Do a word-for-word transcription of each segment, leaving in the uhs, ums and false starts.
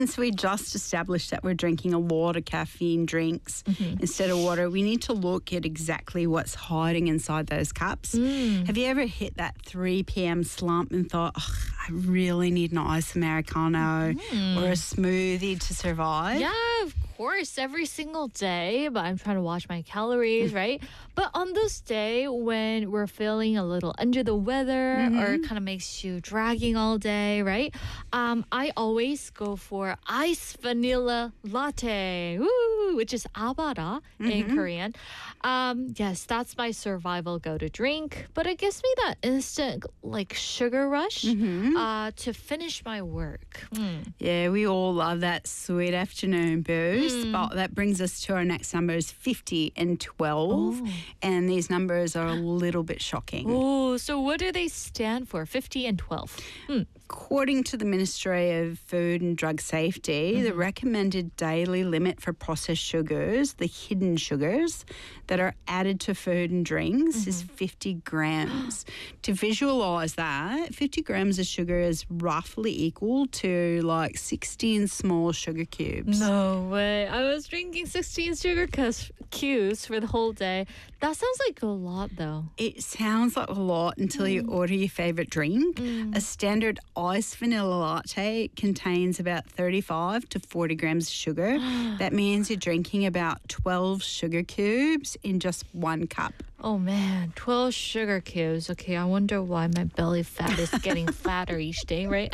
Since we just established that we're drinking a lot of caffeine drinks mm-hmm. instead of water, we need to look at exactly what's hiding inside those cups. Mm. Have you ever hit that three p.m. slump and thought, oh, I really need an iced Americano mm. or a smoothie to survive? Yeah, of course, every single day, but I'm trying to watch my calories, right? But on those days when we're feeling a little under the weather mm-hmm. or it kind of makes you dragging all day, right? Um, I always go for iced vanilla latte, woo, which is abara mm-hmm. in Korean. Um, yes, that's my survival go-to drink, but it gives me that instant like sugar rush mm-hmm. uh, to finish my work. Mm. Yeah, we all love that sweet afternoon boost, mm. but that brings us to our next numbers, fifty and twelve. Oh. And these numbers are a little bit shocking. Oh, so what do they stand for, fifty and twelve? Hmm. According to the Ministry of Food and Drug Safety, mm-hmm. the recommended daily limit for processed sugars, the hidden sugars that are added to food and drinks, mm-hmm. is fifty grams. To visualise that, fifty grams of sugar is roughly equal to like sixteen small sugar cubes. No way. I was drinking sixteen sugar cubes for the whole day. That sounds like a lot, though. It sounds like a lot until mm. you order your favourite drink. Mm. A standard iced vanilla latte contains about thirty-five to forty grams of sugar. That means you're drinking about twelve sugar cubes in just one cup. Oh, man, twelve sugar cubes. Okay, I wonder why my belly fat is getting fatter each day, right?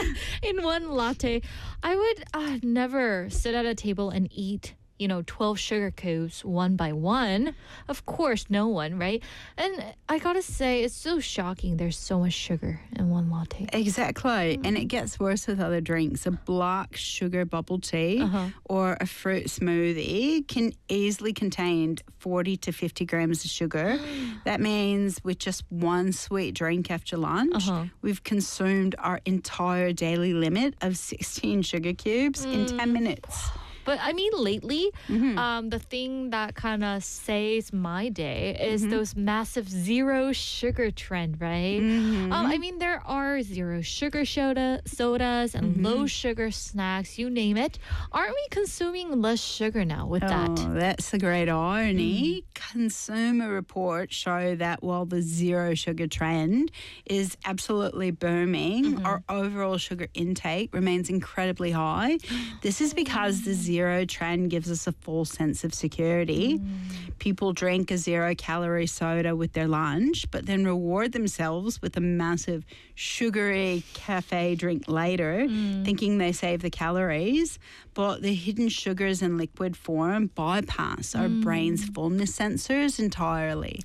In one latte, I would uh, never sit at a table and eat you know, twelve sugar cubes one by one. Of course, no one, right? And I gotta say, it's so shocking there's so much sugar in one latte. Exactly. Mm-hmm. And it gets worse with other drinks. A black sugar bubble tea uh-huh. or a fruit smoothie can easily contain forty to fifty grams of sugar. That means with just one sweet drink after lunch, uh-huh. we've consumed our entire daily limit of sixteen sugar cubes mm. in ten minutes. But I mean, lately, mm-hmm. um, the thing that kind of saves my day is mm-hmm. those massive zero sugar trend, right? Mm-hmm. Um, I mean, there are zero sugar soda, sodas and mm-hmm. low sugar snacks, you name it. Aren't we consuming less sugar now with oh, that? That's the great irony. Mm-hmm. Consumer reports show that while the zero sugar trend is absolutely booming, mm-hmm. our overall sugar intake remains incredibly high. This is because the zero Zero trend gives us a false sense of security. Mm. People drink a zero-calorie soda with their lunch, but then reward themselves with a massive sugary cafe drink later, mm. thinking they save the calories. But the hidden sugars in liquid form bypass mm. our brain's fullness sensors entirely.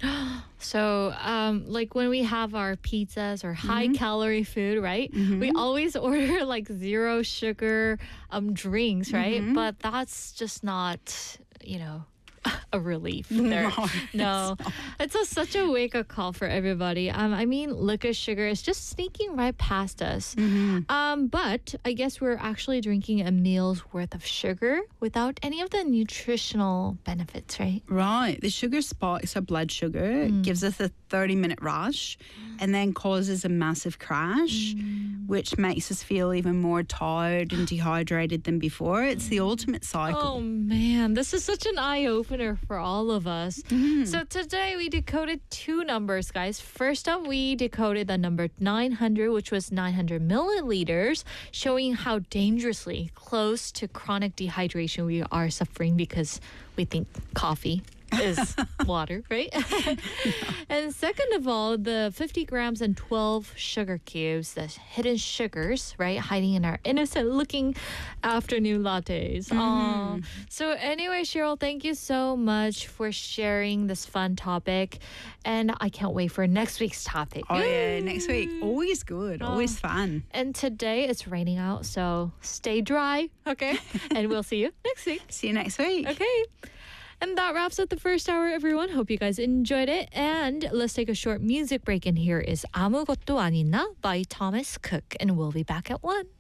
So, um, like when we have our pizzas or high-calorie mm-hmm. food, right? Mm-hmm. We always order like zero sugar um, drinks, right? Mm-hmm. But that's just not, you know, a relief there. No, no. It's, it's a, such a wake-up call for everybody. Um, I mean, liquid sugar is just sneaking right past us. Mm-hmm. Um, but I guess we're actually drinking a meal's worth of sugar without any of the nutritional benefits, right? Right. The sugar spikes our blood sugar, mm. gives us a thirty-minute rush, and then causes a massive crash, mm. which makes us feel even more tired and dehydrated than before. It's the ultimate cycle. Oh, man. This is such an eye-opener for all of us. Mm-hmm. So today we decoded two numbers, guys. First up, we decoded the number nine hundred, which was nine hundred milliliters, showing how dangerously close to chronic dehydration we are suffering because we think coffee is water, right? Yeah. And second of all, the fifty grams and twelve sugar cubes, the hidden sugars, right, hiding in our innocent-looking afternoon lattes. Mm. So anyway, Cheryl, thank you so much for sharing this fun topic, and I can't wait for next week's topic. Oh yeah, next week. Always good, always oh. fun. And today it's raining out, so stay dry, okay? And we'll see you next week. See you next week. Okay. And that wraps up the first hour, everyone. Hope you guys enjoyed it. And let's take a short music break. And here is 아무것도 아니나 by Thomas Cook. And we'll be back at one.